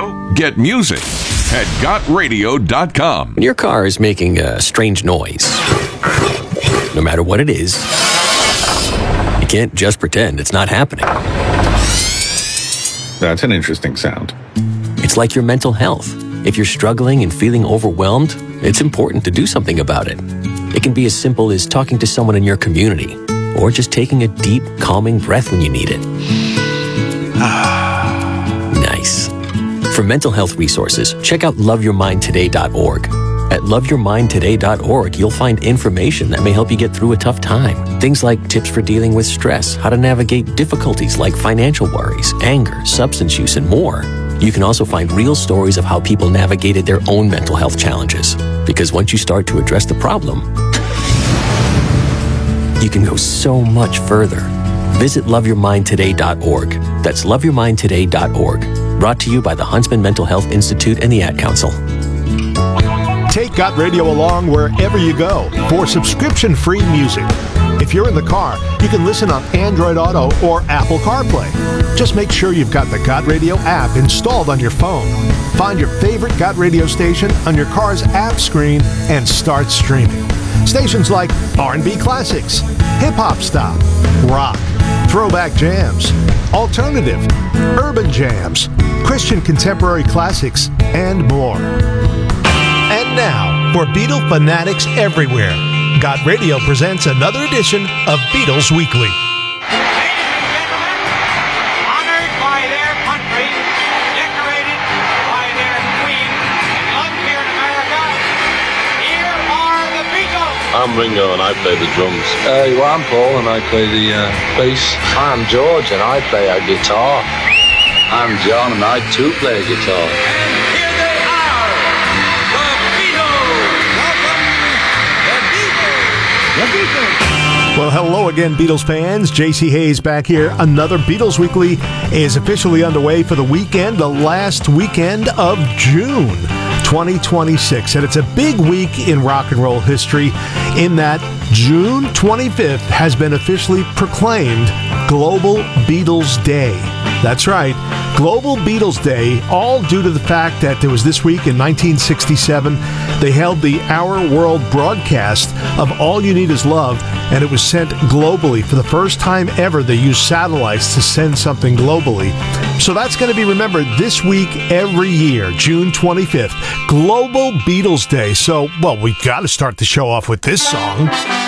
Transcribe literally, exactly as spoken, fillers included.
radio? Get music at got radio dot com. When your car is making a strange noise, no matter what it is, you can't just pretend it's not happening. That's an interesting sound. It's like your mental health. If you're struggling and feeling overwhelmed, it's important to do something about it. It can be as simple as talking to someone in your community, or just taking a deep, calming breath when you need it. Nice. For mental health resources, check out love your mind today dot org. At love your mind today dot org, you'll find information that may help you get through a tough time. Things like tips for dealing with stress, how to navigate difficulties like financial worries, anger, substance use, and more. You can also find real stories of how people navigated their own mental health challenges. Because once you start to address the problem, you can go so much further. Visit love your mind today dot org. That's love your mind today dot org. Brought to you by the Huntsman Mental Health Institute and the Ad Council. Take Got Radio along wherever you go for subscription-free music. If you're in the car, you can listen on Android Auto or Apple CarPlay. Just make sure you've got the Got Radio app installed on your phone. Find your favorite Got Radio station on your car's app screen and start streaming. Stations like R and B classics, hip-hop style, rock, throwback jams, alternative, urban jams, Christian contemporary classics, and more. And now, for Beatle fanatics everywhere, Got Radio presents another edition of Beatles Weekly. Ladies and gentlemen, honored by their country, decorated by their queen, and loved here in America, here are the Beatles. I'm Ringo and I play the drums. Uh, well, I'm Paul and I play the uh, bass. I'm George and I play a guitar. I'm John and I too play a guitar. Well, hello again, Beatles fans. J C Hayes back here. Another Beatles Weekly is officially underway for the weekend, the last weekend of June twenty twenty-six. And it's a big week in rock and roll history in that June twenty-fifth has been officially proclaimed Global Beatles Day. That's right, Global Beatles Day, all due to the fact that there was this week in nineteen sixty-seven, they held the Our World broadcast of All You Need Is Love, and it was sent globally. For the first time ever, they used satellites to send something globally. So that's going to be remembered this week every year, June twenty-fifth, Global Beatles Day. So, well, we've got to start the show off with this song.